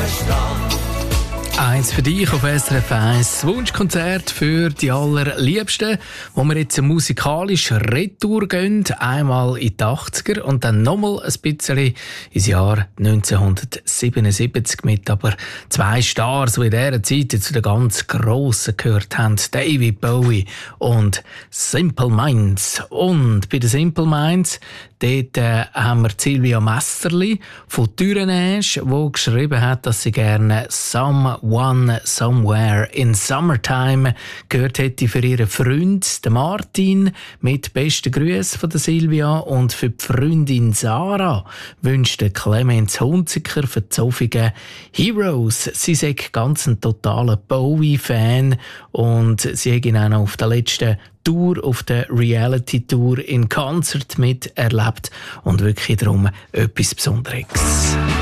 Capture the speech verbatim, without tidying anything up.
Eins für dich auf S R F eins. Das Wunschkonzert für die Allerliebsten, wo wir jetzt musikalisch retour gehen. Einmal in die achtziger und dann nochmal ein bisschen ins Jahr neunzehnhundertsiebenundsiebzig mit aber zwei Stars, die in dieser Zeit zu den ganz Grossen gehört haben. David Bowie und Simple Minds. Und bei den Simple Minds dort äh, haben wir Silvia Messerli von Dürenesch, die geschrieben hat, dass sie gerne Someone Somewhere in Summertime gehört hätte für ihren Freund, den Martin, mit besten Grüßen von der Silvia. Und für die Freundin Sarah wünscht der Clemens Hunziker für die Zofingen Heroes. Sie sei ganz ein totaler Bowie-Fan und sie hat ihn auch noch auf der letzten Tour, auf der Reality-Tour in Konzert miterlebt und wirklich darum etwas Besonderes.